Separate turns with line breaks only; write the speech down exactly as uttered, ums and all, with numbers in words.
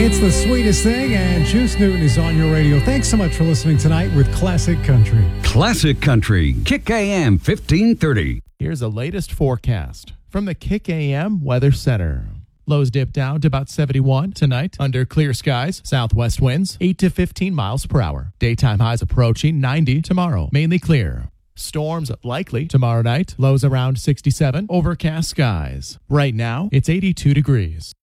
It's the sweetest thing, and Juice Newton is on your radio. Thanks so much for listening tonight with Classic Country.
Classic Country, Kick A M fifteen thirty.
Here's the latest forecast from the Kick A M Weather Center. Lows dip down to about seventy-one tonight under clear skies. Southwest winds eight to fifteen miles per hour. Daytime highs approaching ninety tomorrow. Mainly clear. Storms likely tomorrow night. Lows around sixty-seven. Overcast skies. Right now, it's eighty-two degrees.